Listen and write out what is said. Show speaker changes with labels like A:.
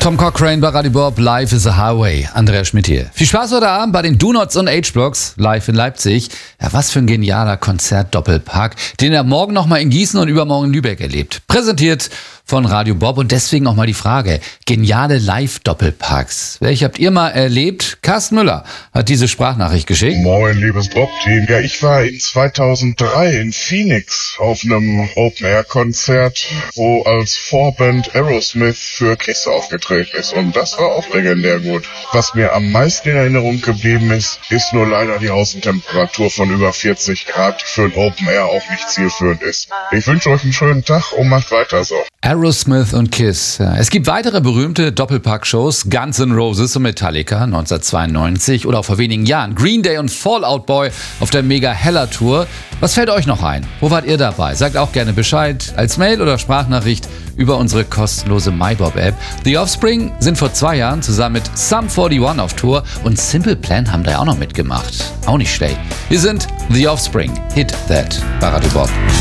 A: Tom Cochrane bei Radio Bob, Life is a Highway. Andrea Schmidt hier. Viel Spaß heute Abend bei den Do-Nots und H-Blocks live in Leipzig. Ja, was für ein genialer Konzert-Doppelpack, den er morgen nochmal in Gießen und übermorgen in Lübeck erlebt. Präsentiert von Radio Bob und deswegen auch mal die Frage, geniale Live-Doppelpacks. Welche habt ihr mal erlebt? Carsten Müller hat diese Sprachnachricht geschickt.
B: Moin, liebes Bob-Team. Ja, ich war in 2003 in Phoenix auf einem Open-Air-Konzert, wo als Vorband Aerosmith für Kiss aufgetreten ist. Und das war auch legendär gut. Was mir am meisten in Erinnerung geblieben ist nur leider die Außentemperatur von über 40 Grad, die für ein Open-Air auch nicht zielführend ist. Ich wünsche euch einen schönen Tag und macht weiter so.
A: Aerosmith und Kiss. Ja, es gibt weitere berühmte Doppelpack-Shows, Guns N' Roses und Metallica 1992 oder auch vor wenigen Jahren Green Day und Fall Out Boy auf der Mega Hella Tour. Was fällt euch noch ein? Wo wart ihr dabei? Sagt auch gerne Bescheid als Mail oder Sprachnachricht über unsere kostenlose MyBob-App. The Offspring sind vor 2 Jahren zusammen mit Sum 41 auf Tour und Simple Plan haben da auch noch mitgemacht. Auch nicht schlecht. Wir sind The Offspring. Hit That bei Radio Bob.